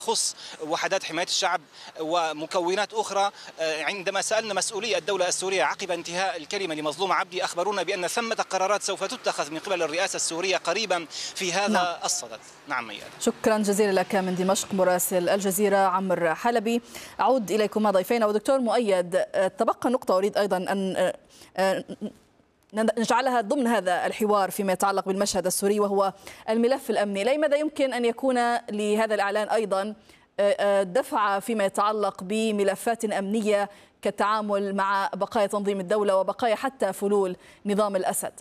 خص وحدات حماية الشعب ومكونات أخرى. عندما سألنا مسؤولي الدولة السورية عقب انتهاء الكلمة لمظلوم عبدي أخبرونا بأن ثمة قرارات سوف تتخذ من قبل الرئاسة السورية قريبا في هذا الصدد. نعم ميادة. شكرا جزيلا لك من دمشق مراسل الجزيرة عمرو حلبي. أعود إليكم ضيفين. ودكتور مؤيد، تبقى نقطة أريد أيضا أن نجعلها ضمن هذا الحوار فيما يتعلق بالمشهد السوري، وهو الملف الأمني. لماذا يمكن أن يكون لهذا الإعلان أيضا دفعة فيما يتعلق بملفات أمنية كالتعامل مع بقايا تنظيم الدولة وبقايا حتى فلول نظام الأسد؟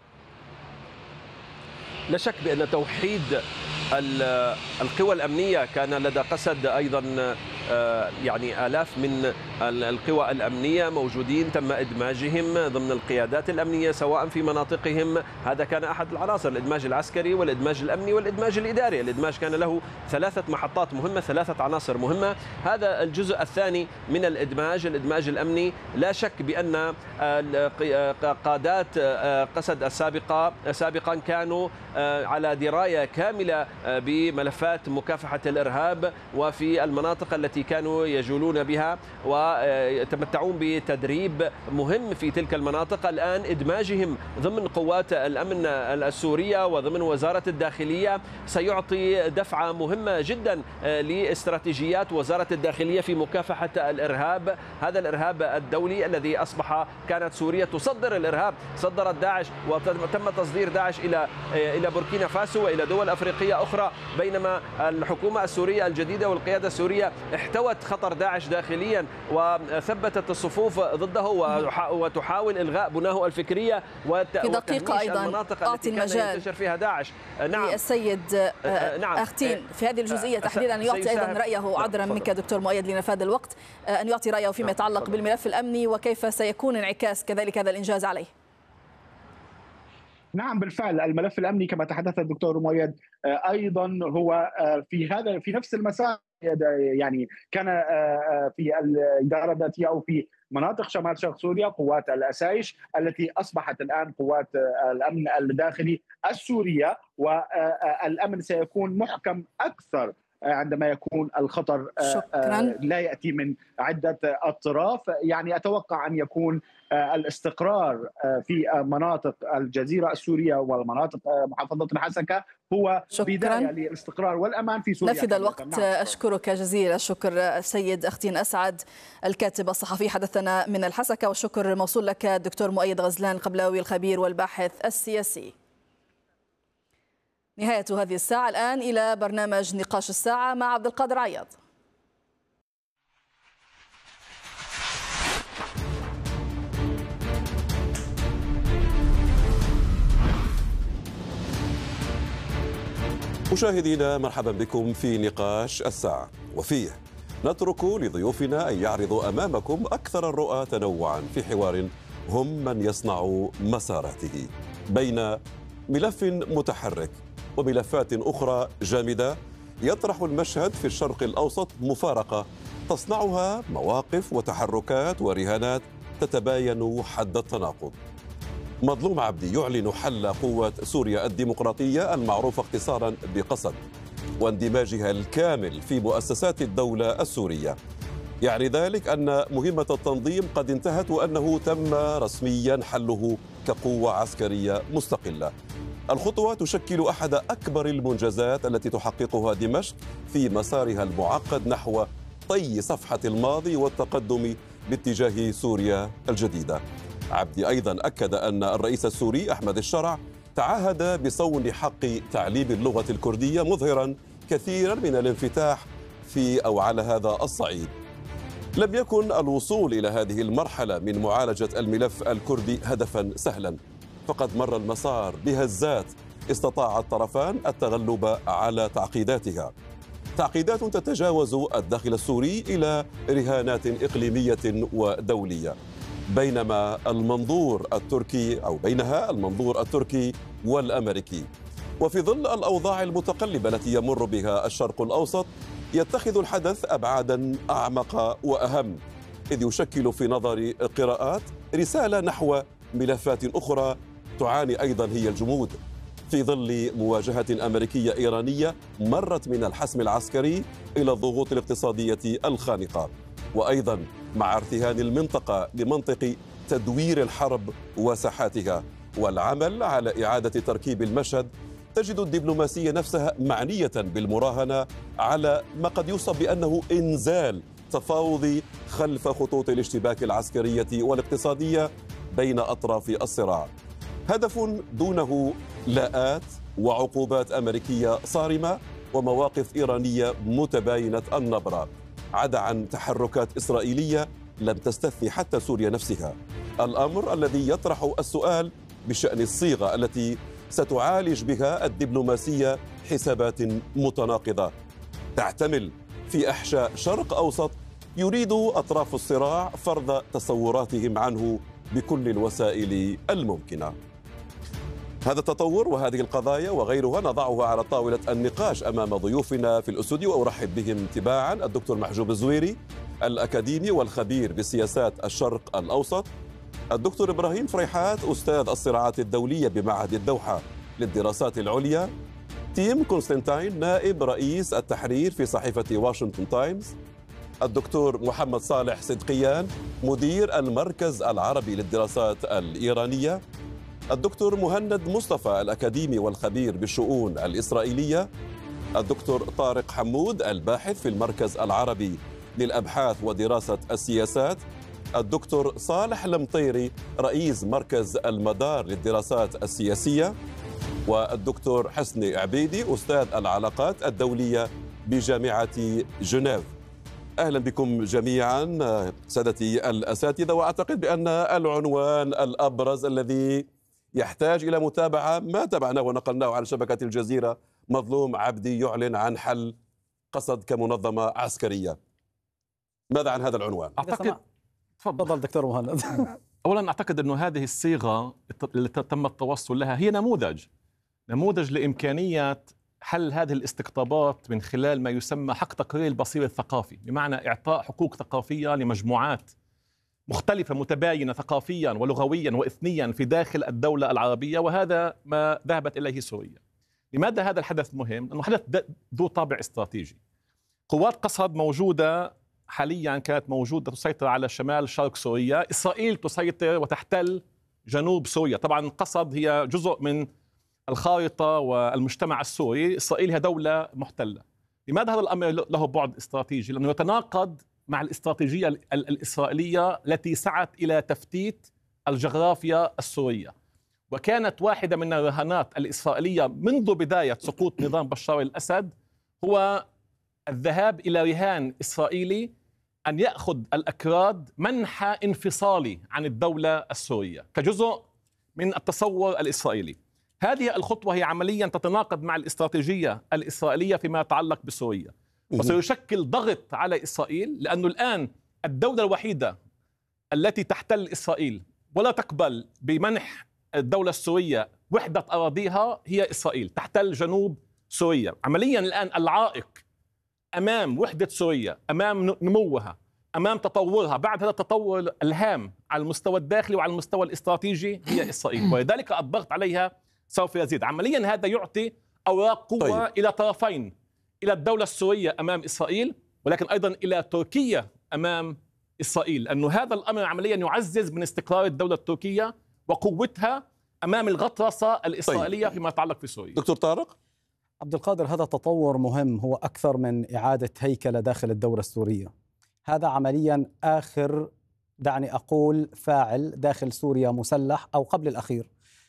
لا شك بأن توحيد القوى الأمنية كان لدى قسد أيضا، يعني آلاف من القوى الأمنية موجودين تم إدماجهم ضمن القيادات الأمنية سواء في مناطقهم. هذا كان أحد العناصر، الإدماج العسكري والإدماج الأمني والإدماج الإداري. الإدماج كان له 3 محطات مهمة، 3 عناصر مهمة. هذا الجزء الثاني من الإدماج الأمني. لا شك بأن قادات قسد سابقا كانوا على دراية كاملة بملفات مكافحة الإرهاب وفي المناطق التي كانوا يجولون بها ويتمتعون بتدريب مهم في تلك المناطق. الآن إدماجهم ضمن قوات الأمن السورية وضمن وزارة الداخلية سيعطي دفعة مهمة جدا لاستراتيجيات وزارة الداخلية في مكافحة الإرهاب، هذا الإرهاب الدولي الذي أصبح، كانت سوريا تصدر الإرهاب، صدرت داعش وتم تصدير داعش إلى بوركينا فاسو وإلى دول أفريقية أخرى، بينما الحكومة السورية الجديدة والقيادة السورية احتوت خطر داعش داخليا وثبتت الصفوف ضده وتحاول إلغاء بناه الفكرية في دقيقة أيضا المناطق التي كان ينتشر فيها داعش. نعم السيد أختين في هذه الجزئية تحديدا أن يعطي أيضا رأيه، عذرا منك دكتور مؤيد لنفاد الوقت، أن يعطي رأيه فيما يتعلق بالملف الأمني وكيف سيكون انعكاس كذلك هذا الإنجاز عليه. نعم بالفعل الملف الامني كما تحدث الدكتور مؤيد ايضا هو في نفس المسار، يعني كان في الاداره الذاتيه او في مناطق شمال شرق سوريا قوات الاسايش التي اصبحت الان قوات الامن الداخلي السوريه، والامن سيكون محكم اكثر عندما يكون الخطر لا يأتي من عدة أطراف. يعني أتوقع أن يكون الاستقرار في مناطق الجزيرة السورية والمناطق محافظة الحسكة هو بداية للاستقرار والأمان في سوريا. نفذ الوقت. أشكرك جزيل الشكر السيد أختين أسعد الكاتب الصحفي حدثنا من الحسكة، والشكر موصول لك دكتور مؤيد غزلان القبلاوي الخبير والباحث السياسي. نهاية هذه الساعة. الآن إلى برنامج نقاش الساعة مع عبد القادر عياض. مشاهدينا مرحبا بكم في نقاش الساعة، وفيه نترك لضيوفنا أن يعرضوا أمامكم أكثر الرؤى تنوعا في حوار هم من يصنع مساراته بين ملف متحرك وملفات أخرى جامدة. يطرح المشهد في الشرق الأوسط مفارقة تصنعها مواقف وتحركات ورهانات تتباين حد التناقض. مظلوم عبدي يعلن حل قوة سوريا الديمقراطية المعروفة اختصارا بقسد واندماجها الكامل في مؤسسات الدولة السورية. يعني ذلك أن مهمة التنظيم قد انتهت وأنه تم رسميا حله كقوة عسكرية مستقلة. الخطوة تشكل أحد أكبر المنجزات التي تحققها دمشق في مسارها المعقد نحو طي صفحة الماضي والتقدم باتجاه سوريا الجديدة. عبدي أيضا أكد أن الرئيس السوري أحمد الشرع تعهد بصون حق تعليم اللغة الكردية، مظهرا كثيرا من الانفتاح في أو على هذا الصعيد. لم يكن الوصول إلى هذه المرحلة من معالجة الملف الكردي هدفا سهلا، فقد مر المسار بهزات استطاع الطرفان التغلب على تعقيداتها، تعقيدات تتجاوز الداخل السوري إلى رهانات إقليمية ودولية، بينها المنظور التركي والأمريكي. وفي ظل الأوضاع المتقلبة التي يمر بها الشرق الأوسط يتخذ الحدث أبعادا أعمق وأهم، إذ يشكل في نظر قراءات رسالة نحو ملفات أخرى تعاني أيضا هي الجمود. في ظل مواجهة أمريكية إيرانية مرت من الحسم العسكري إلى الضغوط الاقتصادية الخانقة، وأيضا مع ارتهان المنطقة بمنطق تدوير الحرب وساحاتها والعمل على إعادة تركيب المشهد، تجد الدبلوماسية نفسها معنية بالمراهنة على ما قد يوصف بأنه إنزال تفاوضي خلف خطوط الاشتباك العسكرية والاقتصادية بين أطراف الصراع. هدف دونه لاءات وعقوبات أمريكية صارمة ومواقف إيرانية متباينة النبرة، عدا عن تحركات إسرائيلية لم تستثني حتى سوريا نفسها. الأمر الذي يطرح السؤال بشأن الصيغة التي ستعالج بها الدبلوماسية حسابات متناقضة تحتمل في أحشاء شرق أوسط يريد أطراف الصراع فرض تصوراتهم عنه بكل الوسائل الممكنة. هذا التطور وهذه القضايا وغيرها نضعها على طاولة النقاش أمام ضيوفنا في الاستوديو، وأرحب بهم تباعا: الدكتور محجوب الزويري الأكاديمي والخبير بسياسات الشرق الأوسط، الدكتور إبراهيم فريحات أستاذ الصراعات الدولية بمعهد الدوحة للدراسات العليا، تيم كونستانتين نائب رئيس التحرير في صحيفة واشنطن تايمز، الدكتور محمد صالح صدقيان مدير المركز العربي للدراسات الإيرانية، الدكتور مهند مصطفى الأكاديمي والخبير بالشؤون الإسرائيلية، الدكتور طارق حمود الباحث في المركز العربي للأبحاث ودراسة السياسات، الدكتور صالح المطيري رئيس مركز المدار للدراسات السياسية، والدكتور حسني عبيدي أستاذ العلاقات الدولية بجامعة جنيف. أهلا بكم جميعا سادتي الأساتذة، وأعتقد بأن العنوان الأبرز الذي يحتاج إلى متابعة ما تابعناه ونقلناه على شبكة الجزيرة: مظلوم عبدي يعلن عن حل قسد كمنظمة عسكرية. ماذا عن هذا العنوان؟ أعتقد تفضل دكتور مهند. أولا أعتقد أنه هذه الصيغة التي تم التوصل لها هي نموذج لإمكانية حل هذه الاستقطابات من خلال ما يسمى حق تقرير البصير الثقافي، بمعنى إعطاء حقوق ثقافية لمجموعات مختلفة متباينة ثقافيا ولغويا وإثنيا في داخل الدولة العربية، وهذا ما ذهبت إليه سوريا. لماذا هذا الحدث مهم؟ لأنه حدث ذو طابع استراتيجي. قوات قسد موجودة حاليا، كانت موجودة تسيطر على شمال شرق سوريا، إسرائيل تسيطر وتحتل جنوب سوريا. طبعا قسد هي جزء من الخارطة والمجتمع السوري، إسرائيل هي دولة محتلة. لماذا هذا الأمر له بعد استراتيجي؟ لأنه يتناقض مع الاستراتيجية الإسرائيلية التي سعت إلى تفتيت الجغرافيا السورية، وكانت واحدة من الرهانات الإسرائيلية منذ بداية سقوط نظام بشار الأسد هو الذهاب إلى رهان إسرائيلي أن يأخذ الأكراد منحى انفصالي عن الدولة السورية كجزء من التصور الإسرائيلي. هذه الخطوة هي عمليا تتناقض مع الاستراتيجية الإسرائيلية فيما يتعلق بسوريا، وسيشكل ضغط على إسرائيل، لأنه الآن الدولة الوحيدة التي تحتل إسرائيل ولا تقبل بمنح الدولة السورية وحدة أراضيها هي إسرائيل، تحتل جنوب سوريا. عمليا الآن العائق أمام وحدة سوريا، أمام نموها، أمام تطورها بعد هذا التطور الهام على المستوى الداخلي وعلى المستوى الاستراتيجي هي إسرائيل، ولذلك الضغط عليها سوف يزيد. عمليا هذا يعطي أوراق قوة إلى طرفين، إلى الدولة السورية أمام إسرائيل، ولكن أيضا إلى تركيا أمام إسرائيل، لأنه هذا الأمر عمليا يعزز من استقرار الدولة التركية وقوتها أمام الغطرسة الإسرائيلية فيما يتعلق في سوريا. دكتور طارق. عبد القادر، هذا تطور مهم، هو أكثر من إعادة هيكلة داخل الدولة السورية. هذا عمليا آخر، دعني أقول، فاعل داخل سوريا مسلح أو قبل الأخير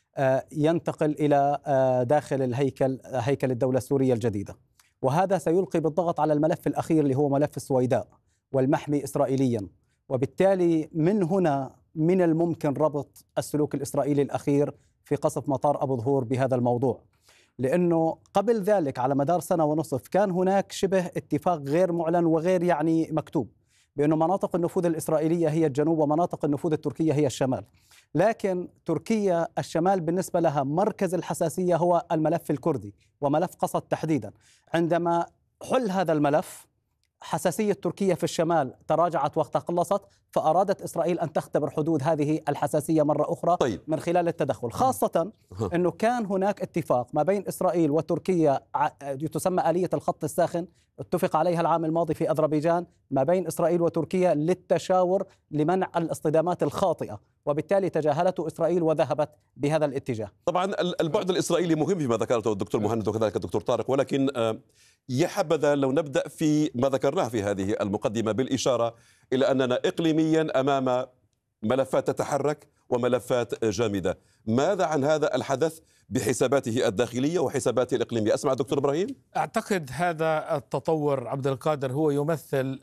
ينتقل إلى داخل هيكل الدولة السورية الجديدة، وهذا سيلقي بالضغط على الملف الأخير اللي هو ملف السويداء والمحمي إسرائيليا. وبالتالي من هنا من الممكن ربط السلوك الإسرائيلي الأخير في قصف مطار أبو ظهور بهذا الموضوع، لأنه قبل ذلك على مدار سنة ونصف كان هناك شبه اتفاق غير معلن وغير يعني مكتوب بأنه مناطق النفوذ الإسرائيلية هي الجنوب ومناطق النفوذ التركية هي الشمال. لكن تركيا الشمال بالنسبة لها مركز الحساسية هو الملف الكردي وملف قسد تحديدا. عندما حل هذا الملف حساسية تركيا في الشمال تراجعت وتقلصت، فأرادت إسرائيل أن تختبر حدود هذه الحساسية مرة أخرى طيب. من خلال التدخل، خاصة أنه كان هناك اتفاق ما بين إسرائيل وتركيا تسمى آلية الخط الساخن، اتفق عليها العام الماضي في أذربيجان ما بين إسرائيل وتركيا للتشاور لمنع الاصطدامات الخاطئة، وبالتالي تجاهلته إسرائيل وذهبت بهذا الاتجاه. طبعا البعد الإسرائيلي مهم فيما ذكرته الدكتور مهند وكذلك الدكتور طارق، ولكن يا حبذا لو نبدأ في ما ذكرناه في هذه المقدمة بالإشارة إلى أننا إقليميا أمام ملفات تتحرك وملفات جامدة. ماذا عن هذا الحدث بحساباته الداخلية وحساباته الإقليمية؟ أسمع دكتور إبراهيم. أعتقد هذا التطور عبد القادر هو يمثل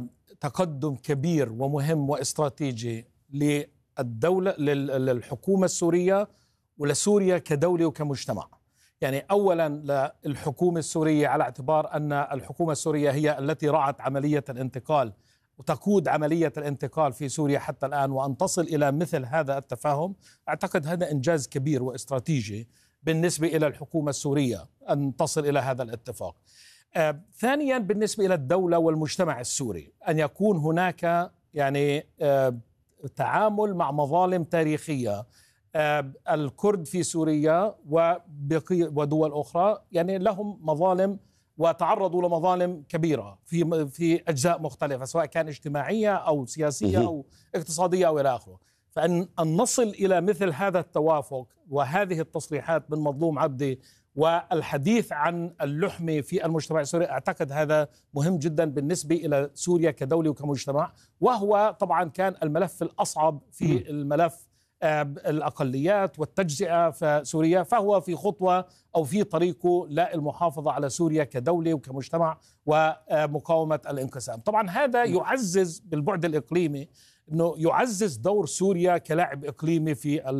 تقدم كبير ومهم واستراتيجي للدولة للحكومة السورية ولسوريا كدولة وكمجتمع. يعني أولا للحكومة السورية على اعتبار أن الحكومة السورية هي التي رعت عملية الانتقال وتقود عملية الانتقال في سوريا حتى الآن، وأن تصل إلى مثل هذا التفاهم أعتقد هذا إنجاز كبير واستراتيجي بالنسبة إلى الحكومة السورية أن تصل إلى هذا الاتفاق. ثانيا بالنسبة إلى الدولة والمجتمع السوري أن يكون هناك يعني تعامل مع مظالم تاريخية. الكرد في سوريا ودول أخرى يعني لهم مظالم وتعرضوا لمظالم كبيرة في أجزاء مختلفة سواء كان اجتماعية أو سياسية أو اقتصادية أو إلى آخره. فأن نصل إلى مثل هذا التوافق وهذه التصريحات من مظلوم عبدي والحديث عن اللحمة في المجتمع السوري أعتقد هذا مهم جدا بالنسبة إلى سوريا كدولة وكمجتمع، وهو طبعا كان الملف الأصعب في الملف الأقليات والتجزئة في سوريا، فهو في خطوة أو في طريقه للمحافظة على سوريا كدولة وكمجتمع ومقاومة الانقسام. طبعا هذا يعزز بالبعد الإقليمي أنه يعزز دور سوريا كلاعب إقليمي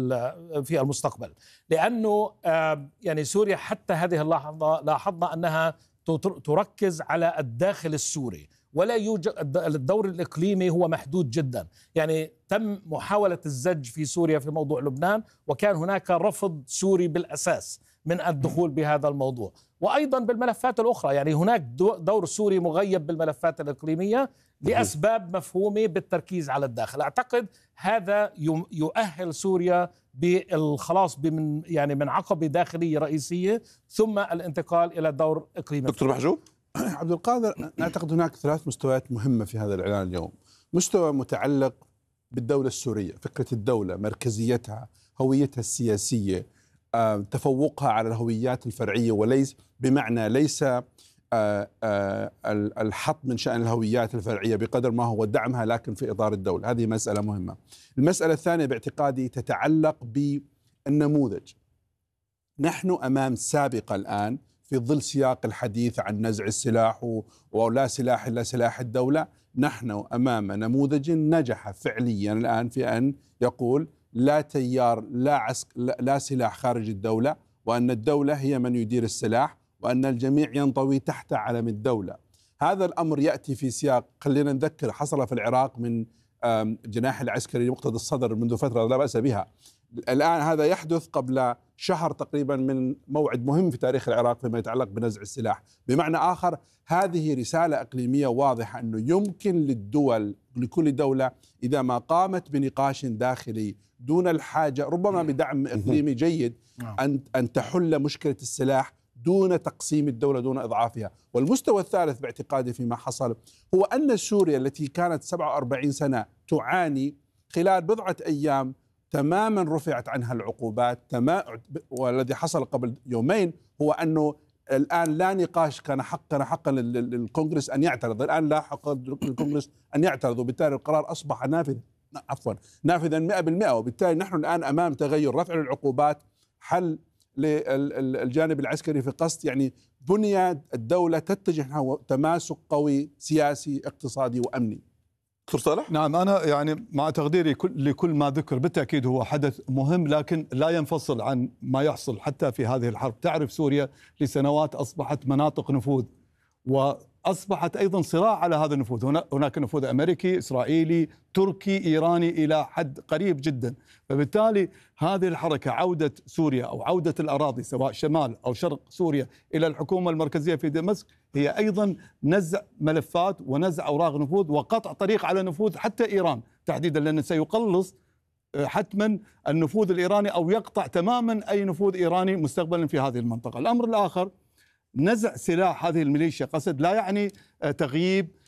في المستقبل، لأنه يعني سوريا حتى هذه اللحظة لاحظنا أنها تركز على الداخل السوري ولا يوجد الدور الإقليمي هو محدود جدا. يعني تم محاولة الزج في سوريا في موضوع لبنان وكان هناك رفض سوري بالأساس من الدخول بهذا الموضوع، وأيضا بالملفات الأخرى يعني هناك دور سوري مغيب بالملفات الإقليمية لأسباب مفهومة بالتركيز على الداخل. أعتقد هذا يؤهل سوريا بالخلاص من عقبة داخلية رئيسية ثم الانتقال إلى دور إقليمي. دكتور محجوب. عبد القادر، أعتقد هناك 3 مستويات مهمة في هذا الإعلان اليوم. مستوى متعلق بالدولة السورية، فكرة الدولة، مركزيتها، هويتها السياسية، تفوقها على الهويات الفرعية، وليس بمعنى ليس الحط من شأن الهويات الفرعية بقدر ما هو دعمها لكن في إطار الدولة. هذه مسألة مهمة. المسألة الثانية باعتقادي تتعلق بالنموذج. نحن أمام سابقة الآن في ظل سياق الحديث عن نزع السلاح ولا سلاح إلا سلاح الدولة. نحن أمام نموذج نجح فعليا الآن في أن يقول لا تيار لا سلاح خارج الدولة، وأن الدولة هي من يدير السلاح، وأن الجميع ينطوي تحت علم الدولة. هذا الأمر يأتي في سياق، خلينا نذكر، حصل في العراق من جناح العسكري لمقتدى الصدر منذ فترة لا بأس بها. الآن هذا يحدث قبل شهر تقريبا من موعد مهم في تاريخ العراق فيما يتعلق بنزع السلاح. بمعنى آخر هذه رسالة إقليمية واضحة أنه يمكن للدول، لكل دولة إذا ما قامت بنقاش داخلي دون الحاجة ربما بدعم إقليمي جيد أن تحل مشكلة السلاح دون تقسيم الدولة، دون إضعافها. والمستوى الثالث باعتقادي فيما حصل هو أن سوريا التي كانت 47 سنة تعاني خلال بضعة أيام تماما رفعت عنها العقوبات. والذي حصل قبل يومين هو أنه الآن لا نقاش، كان حقا للكونغرس أن يعترض، الآن لا حق للكونغرس أن يعترض، وبالتالي القرار أصبح نافذا 100%. وبالتالي نحن الآن أمام تغير، رفع العقوبات، حل للجانب العسكري في قسط، يعني بنية الدولة تتجه نحو تماسك قوي سياسي اقتصادي وأمني. دكتور صالح. نعم، أنا يعني مع تقديري لكل ما ذكر، بالتأكيد هو حدث مهم لكن لا ينفصل عن ما يحصل حتى في هذه الحرب. تعرف سوريا لسنوات أصبحت مناطق نفوذ، وأصبحت أيضا صراع على هذا النفوذ. هناك نفوذ أمريكي، إسرائيلي، تركي، إيراني إلى حد قريب جدا. فبالتالي هذه الحركة، عودة سوريا أو عودة الأراضي سواء شمال أو شرق سوريا إلى الحكومة المركزية في دمشق، هي أيضا نزع ملفات ونزع أوراق نفوذ وقطع طريق على نفوذ حتى إيران تحديدا، لأنه سيقلص حتما النفوذ الإيراني أو يقطع تماما أي نفوذ إيراني مستقبلا في هذه المنطقة. الأمر الآخر، نزع سلاح هذه الميليشيا قسد لا يعني تغييب